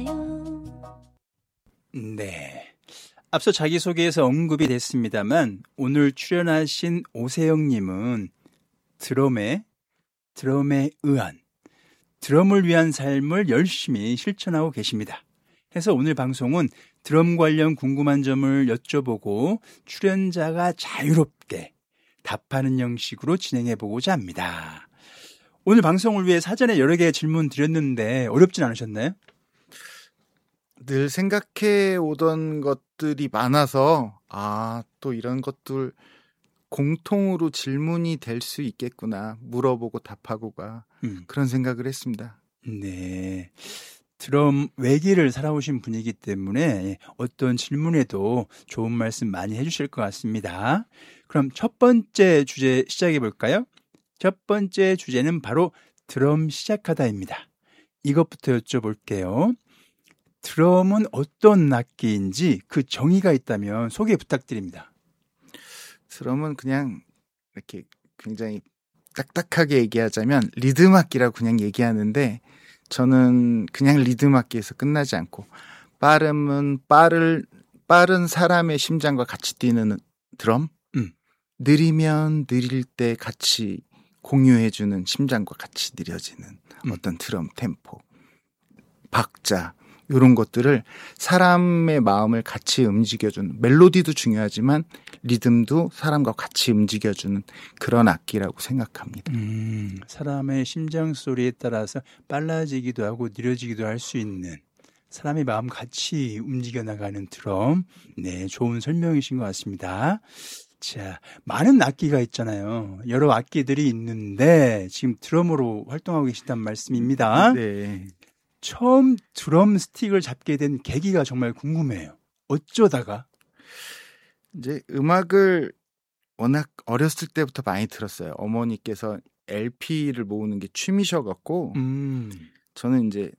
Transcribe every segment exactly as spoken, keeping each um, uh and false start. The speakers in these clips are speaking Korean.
네. 앞서 자기소개에서 언급이 됐습니다만 오늘 출연하신 오세영님은 드럼에, 드럼에 의한, 드럼을 위한 삶을 열심히 실천하고 계십니다. 해서 오늘 방송은 드럼 관련 궁금한 점을 여쭤보고 출연자가 자유롭게 답하는 형식으로 진행해보고자 합니다. 오늘 방송을 위해 사전에 여러 개의 질문 드렸는데 어렵진 않으셨나요? 늘 생각해 오던 것들이 많아서 아, 또 이런 것들 공통으로 질문이 될 수 있겠구나. 물어보고 답하고가 음. 그런 생각을 했습니다. 네. 드럼 외길을 살아오신 분이기 때문에 어떤 질문에도 좋은 말씀 많이 해주실 것 같습니다. 그럼 첫 번째 주제 시작해 볼까요? 첫 번째 주제는 바로 드럼 시작하다입니다. 이것부터 여쭤볼게요. 드럼은 어떤 악기인지 그 정의가 있다면 소개 부탁드립니다. 드럼은 그냥 이렇게 굉장히 딱딱하게 얘기하자면 리듬 악기라고 그냥 얘기하는데 저는 그냥 리듬 악기에서 끝나지 않고 빠름은 빠를, 빠른 사람의 심장과 같이 뛰는 드럼, 음. 느리면 느릴 때 같이 공유해주는 심장과 같이 느려지는 음. 어떤 드럼 템포, 박자 이런 것들을 사람의 마음을 같이 움직여주는 멜로디도 중요하지만 리듬도 사람과 같이 움직여주는 그런 악기라고 생각합니다. 음, 사람의 심장 소리에 따라서 빨라지기도 하고 느려지기도 할 수 있는 사람의 마음 같이 움직여 나가는 드럼. 네, 좋은 설명이신 것 같습니다. 자, 많은 악기가 있잖아요. 여러 악기들이 있는데 지금 드럼으로 활동하고 계시단 말씀입니다. 네. 처음 드럼 스틱을 잡게 된 계기가 정말 궁금해요. 어쩌다가? 이제 음악을 워낙 어렸을 때부터 많이 들었어요. 어머니께서 엘피를 모으는 게 취미셔갖고 음. 저는 이제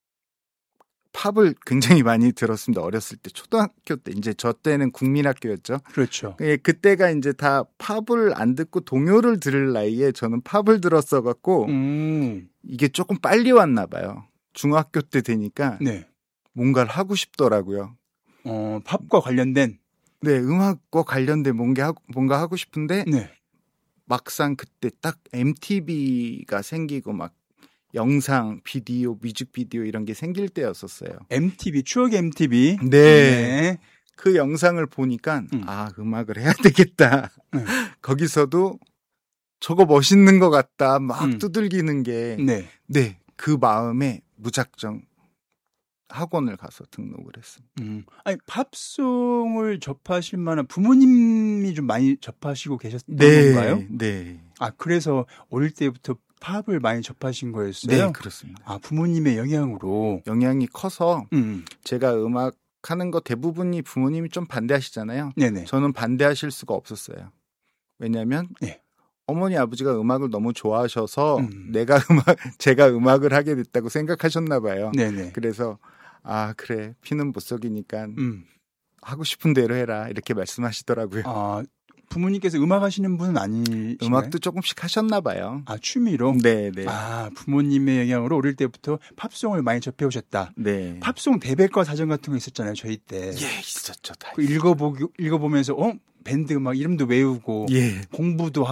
팝을 굉장히 많이 들었습니다. 어렸을 때 초등학교 때 이제 저 때는 국민학교였죠. 그렇죠. 그때가 이제 다 팝을 안 듣고 동요를 들을 나이에 저는 팝을 들었어갖고 음. 이게 조금 빨리 왔나 봐요. 중학교 때 되니까 네. 뭔가를 하고 싶더라고요. 어, 팝과 관련된? 네, 음악과 관련된 뭔가 하고, 뭔가 하고 싶은데 네. 막상 그때 딱 엠티비가 생기고 막 영상, 비디오, 뮤직비디오 이런 게 생길 때였었어요. 엠티비, 추억의 엠티비? 네. 네. 그 영상을 보니까 음. 아, 음악을 해야 되겠다. 음. 거기서도 저거 멋있는 것 같다. 막 음. 두들기는 게 네. 네. 그 마음에 무작정 학원을 가서 등록을 했습니다. 음. 아니 팝송을 접하실 만한 부모님이 좀 많이 접하시고 계셨던 네, 건가요? 네. 아 그래서 어릴 때부터 팝을 많이 접하신 거였어요? 네, 그렇습니다. 아 부모님의 영향으로 영향이 커서 음. 제가 음악 하는 거 대부분이 부모님이 좀 반대하시잖아요. 네네. 저는 반대하실 수가 없었어요. 왜냐하면 네. 어머니 아버지가 음악을 너무 좋아하셔서 음. 내가 음악 제가 음악을 하게 됐다고 생각하셨나 봐요. 네네. 그래서 아 그래 피는 못 속이니까 음. 하고 싶은 대로 해라 이렇게 말씀하시더라고요. 아 부모님께서 음악 하시는 분은 아니신가요? 음악도 조금씩 하셨나 봐요. 아 취미로? 네네. 아 부모님의 영향으로 어릴 때부터 팝송을 많이 접해 오셨다. 네. 팝송 대백과 사전 같은 거 있었잖아요 저희 때. 예 있었죠. 다 그 읽어보 읽어보면서 어 밴드 막 이름도 외우고 예. 공부도